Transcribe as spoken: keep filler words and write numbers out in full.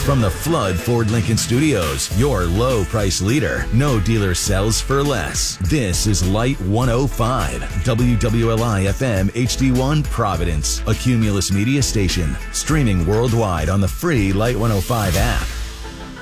From the Flood Ford Lincoln Studios, your low price leader. No dealer sells for less. This is Light one oh five, W W L I F M H D one Providence, a Cumulus Media station. Streaming worldwide on the free Light one oh five app.